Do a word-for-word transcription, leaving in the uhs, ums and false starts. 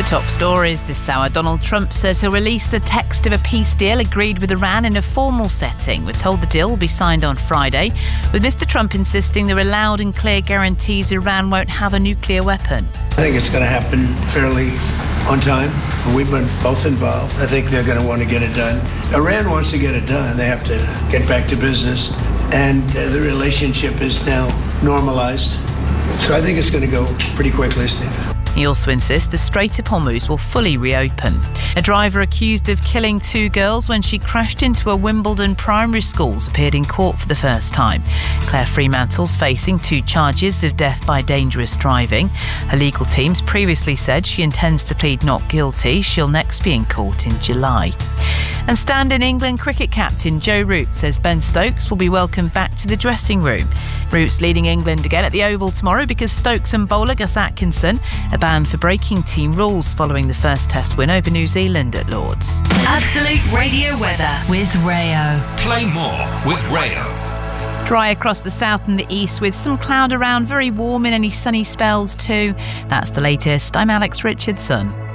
The top stories this hour. Donald Trump says he'll release the text of a peace deal agreed with Iran in a formal setting. We're told the deal will be signed on Friday, with Mister Trump insisting there are loud and clear guarantees Iran won't have a nuclear weapon. I think it's going to happen fairly on time. We've been both involved. I think they're going to want to get it done. Iran wants to get it done. They have to get back to business, and uh, the relationship is now normalized. So I think it's going to go pretty quickly, Steve. He also insists the Strait of Hormuz will fully reopen. A driver accused of killing two girls when she crashed into a Wimbledon primary school appeared in court for the first time. Claire Fremantle's facing two charges of death by dangerous driving. Her legal teams previously said she intends to plead not guilty. She'll next be in court in July. And stand-in England cricket captain Joe Root says Ben Stokes will be welcomed back to the dressing room. Root's leading England again at the Oval tomorrow because Stokes and bowler Gus Atkinson are banned for breaking team rules following the first Test win over New Zealand at Lord's. Absolute Radio weather with Rayo. Play more with Rayo. Dry across the south and the east with some cloud around, very warm in any sunny spells too. That's the latest. I'm Alex Richardson.